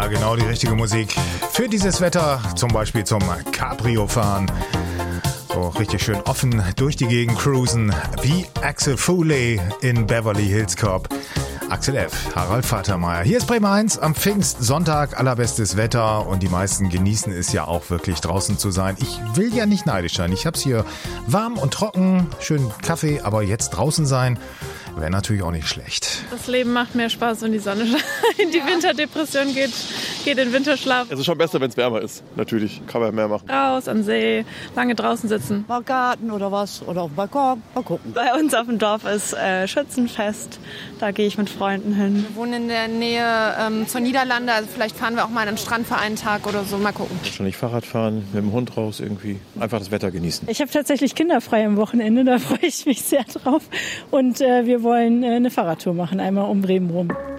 Ja, genau die richtige Musik für dieses Wetter, zum Beispiel zum Cabrio-Fahren. So richtig schön offen durch die Gegend cruisen, wie Axel Foley in Beverly Hills Cop. Axel F., Harald Vatermeier. Hier ist Bremen 1 am Pfingstsonntag, allerbestes Wetter und die meisten genießen es ja auch wirklich draußen zu sein. Ich will ja nicht neidisch sein, ich hab's hier warm und trocken, schön Kaffee, aber jetzt draußen sein wäre natürlich auch nicht schlecht. Das Leben macht mehr Spaß, wenn die Sonne scheint. Die Winterdepression geht in Winterschlaf. Es ist schon besser, wenn es wärmer ist. Natürlich, kann man mehr machen. Raus am See, lange draußen sitzen. Mal Garten oder was, oder auf dem Balkon, mal gucken. Bei uns auf dem Dorf ist Schützenfest, da gehe ich mit Freunden hin. Wir wohnen in der Nähe zur Niederlande, also vielleicht fahren wir auch mal an den Strand für einen Tag oder so, mal gucken. Wahrscheinlich Fahrrad fahren, mit dem Hund raus irgendwie, einfach das Wetter genießen. Ich habe tatsächlich kinderfrei am Wochenende, da freue ich mich sehr drauf und wir wollen eine Fahrradtour machen, einmal um Bremen rum.